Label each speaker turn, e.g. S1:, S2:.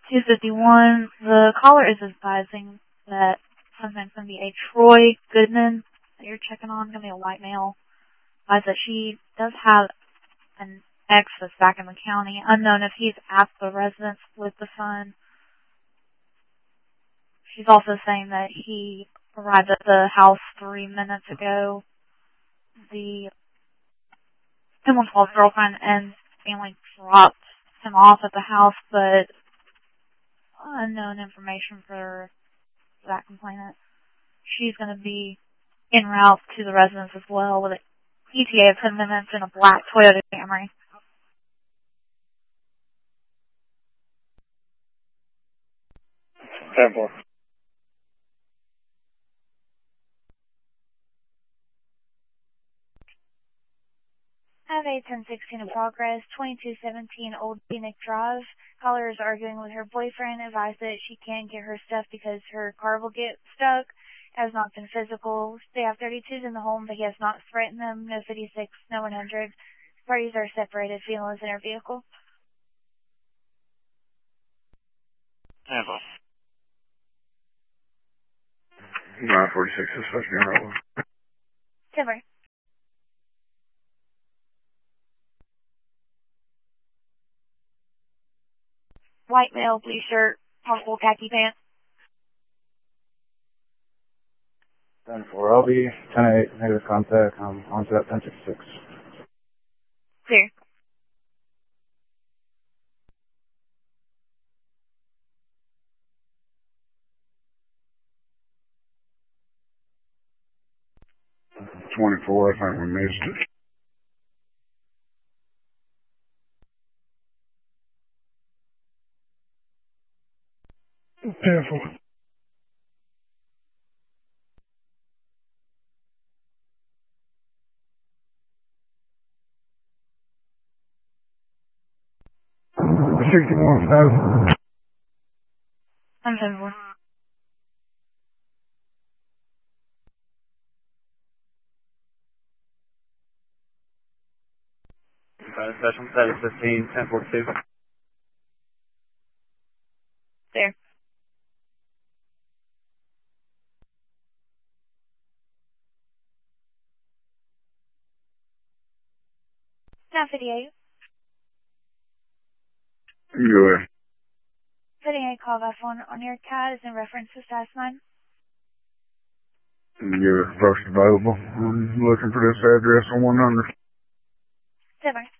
S1: 251. The caller is advising that something's going to be a Troy Goodman that you're checking on, going to be a white male. Advised that she does have an ex that's back in the county. Unknown if he's at the residence with the son. She's also saying that he arrived at the house 3 minutes ago. Someone called girlfriend and family dropped him off at the house, but unknown information for that complainant. She's going to be en route to the residence as well with an ETA of 10 minutes in a black Toyota Camry.
S2: Temple.
S3: Have a 1016 in progress, 2217 Old Phoenix Drive. Caller is arguing with her boyfriend, advised that she can't get her stuff because her car will get stuck. Has not been physical. They have 32s in the home, but he has not threatened them. No 56, no 100. Parties are separated. Female is in her vehicle.
S2: Tampa. 946 is supposed to be in Rolla.
S3: Timber. White male, blue shirt, possible khaki pants.
S4: 10-4, I'll be 10-8, negative contact, on to that 10-6.
S3: Clear.
S2: I think we missed it. Careful. $61,000.
S1: I'm 10-4.
S4: Session 715, 1042.
S1: There.
S3: Now 58.
S2: Go ahead.
S3: 58 call by phone on your CAD is in reference to status 9.
S2: You're first available. I'm looking for this address on 100.
S3: Timber.